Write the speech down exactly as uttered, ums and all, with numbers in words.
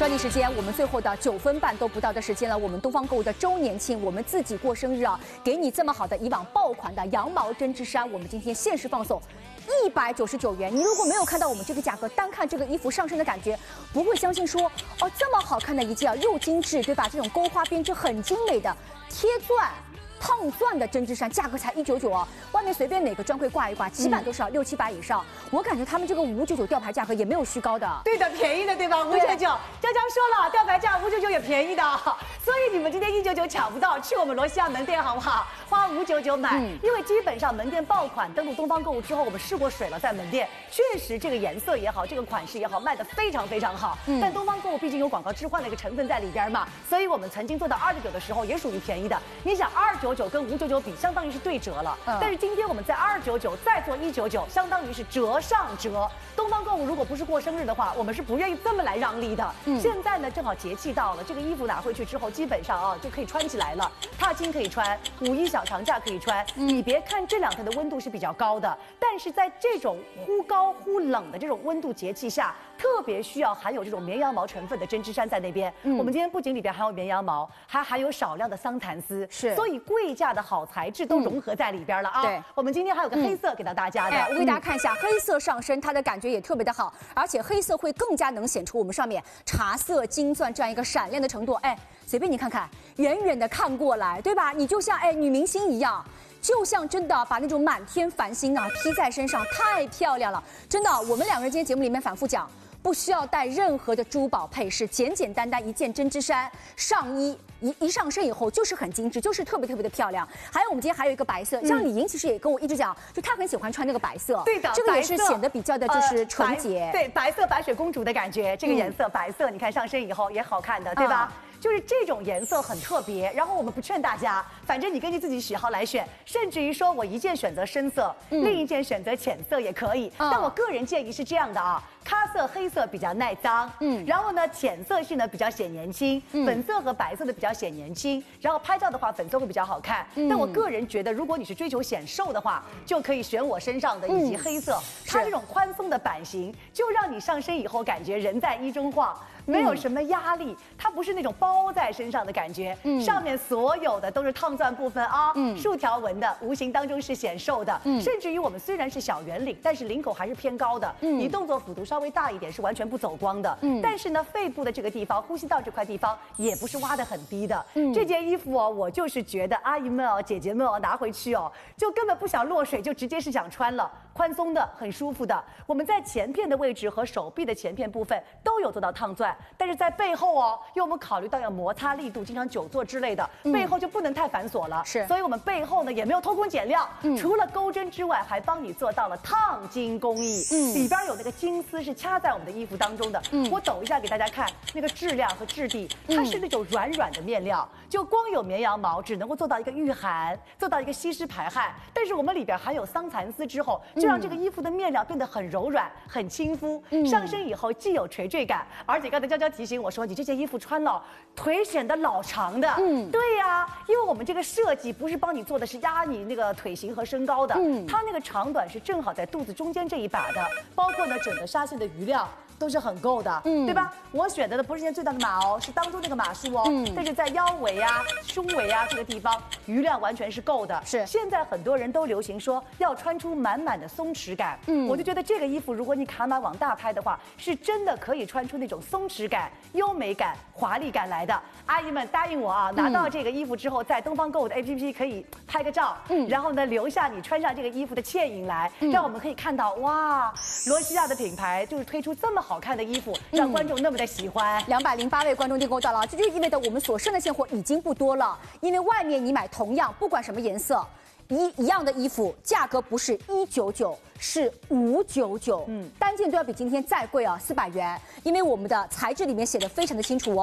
抓紧时间，我们最后的九分半都不到的时间了，我们东方购物的周年庆，我们自己过生日啊，给你这么好的以往爆款的羊毛针织衫，我们今天限时放送一百九十九元。你如果没有看到我们这个价格，单看这个衣服上身的感觉，不会相信说哦这么好看的一件啊，又精致对吧？这种钩花编织很精美的贴钻。 烫钻的针织衫价格才一九九哦，外面随便哪个专柜挂一挂，起码都是要六七百以上。我感觉他们这个五九九吊牌价格也没有虚高的。 对的，便宜的对吧？五九九，江江说了，吊牌价五九九也便宜的，所以你们今天一九九抢不到，去我们罗西亚门店好不好？花五九九买，嗯、因为基本上门店爆款登录东方购物之后，我们试过水了，在门店确实这个颜色也好，这个款式也好，卖的非常非常好。嗯、但东方购物毕竟有广告置换的一个成分在里边嘛，所以我们曾经做到二九九的时候也属于便宜的。你想二九。 跟五九九比，相当于是对折了。嗯、但是今天我们在二九九再做一九九，相当于是折上折。东方购物如果不是过生日的话，我们是不愿意这么来让利的。嗯、现在呢，正好节气到了，这个衣服拿回去之后，基本上啊就可以穿起来了。踏青可以穿，五一小长假可以穿。嗯、你别看这两天的温度是比较高的，但是在这种忽高忽冷的这种温度节气下，特别需要含有这种绵羊毛成分的针织衫在那边。嗯、我们今天不仅里边含有绵羊毛，还含有少量的桑蚕丝，是，所以贵。 贵价的好材质都融合在里边了啊！对，我们今天还有个黑色给到大家的， 哎，我给大家看一下，黑色上身它的感觉也特别的好，而且黑色会更加能显出我们上面茶色金钻这样一个闪亮的程度。哎，随便你看看，远远的看过来，对吧？你就像哎女明星一样。 就像真的把那种满天繁星啊披在身上，太漂亮了！真的，我们两个人今天节目里面反复讲，不需要带任何的珠宝配饰，简简单单一件针织衫，上衣一一上身以后就是很精致，就是特别特别的漂亮。还有我们今天还有一个白色，像李莹其实也跟我一直讲，就她很喜欢穿那个白色， 对的， 这个也是显得比较的就是纯洁， 呃、对，白色白雪公主的感觉，这个颜色、嗯、白色，你看上身以后也好看的，对吧？嗯 就是这种颜色很特别，然后我们不劝大家，反正你根据自己喜好来选，甚至于说我一件选择深色，嗯、另一件选择浅色也可以。嗯、但我个人建议是这样的啊，咖色、黑色比较耐脏，嗯，然后呢浅色系呢比较显年轻，嗯、粉色和白色的比较显年轻，然后拍照的话粉色会比较好看。嗯、但我个人觉得，如果你是追求显瘦的话，就可以选我身上的以及黑色，嗯、它这种宽松的版型，就让你上身以后感觉人在衣中晃。 没有什么压力，它不是那种包在身上的感觉，嗯、上面所有的都是烫钻部分啊，嗯、竖条纹的，无形当中是显瘦的，嗯、甚至于我们虽然是小圆领，但是领口还是偏高的，嗯、你动作幅度稍微大一点是完全不走光的，嗯、但是呢，肺部的这个地方，呼吸道这块地方也不是挖得很低的，嗯、这件衣服哦，我就是觉得阿姨们哦、姐姐们哦拿回去哦，就根本不想落水，就直接是想穿了。 宽松的，很舒服的。我们在前片的位置和手臂的前片部分都有做到烫钻，但是在背后哦，因为我们考虑到要摩擦力度，经常久坐之类的，嗯、背后就不能太繁琐了。是，所以我们背后呢也没有偷工减料，嗯、除了钩针之外，还帮你做到了烫金工艺。嗯，里边有那个金丝是掐在我们的衣服当中的。嗯，我抖一下给大家看，那个质量和质地，它是那种软软的面料，就光有绵羊毛只能够做到一个御寒，做到一个吸湿排汗，但是我们里边含有桑蚕丝之后。 就让这个衣服的面料变得很柔软、很亲肤，嗯、上身以后既有垂坠感，而且刚才娇娇提醒我说，你这件衣服穿了腿显得老长的。嗯，对呀、啊，因为我们这个设计不是帮你做的是压你那个腿型和身高的，嗯，它那个长短是正好在肚子中间这一把的，包括呢整个纱线的余量。 都是很够的，嗯，对吧？我选择的不是件最大的码哦，是当中那个码数哦，嗯，但是在腰围啊、胸围啊这个地方，余量完全是够的。是，现在很多人都流行说要穿出满满的松弛感，嗯，我就觉得这个衣服如果你卡码往大拍的话，是真的可以穿出那种松弛感、优美感、华丽感来的。阿姨们答应我啊，拿到这个衣服之后，在东方购物的 A P P 可以拍个照，嗯，然后呢留下你穿上这个衣服的倩影来，嗯、让我们可以看到哇，罗西亚的品牌就是推出这么好。 好看的衣服，让观众那么的喜欢。两百零八位观众订购到了，这就意味着我们所剩的现货已经不多了。因为外面你买同样不管什么颜色，一一样的衣服，价格不是一九九，是五九九，嗯，单件都要比今天再贵啊，四百元。因为我们的材质里面写的非常的清楚哦。